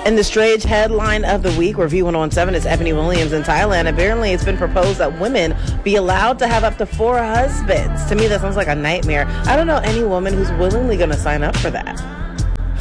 And the strange headline of the week, where V117 is Ebony Williams in Thailand. Apparently, it's been proposed that women be allowed to have up to 4 husbands. To me, that sounds like a nightmare. I don't know any woman who's willingly going to sign up for that.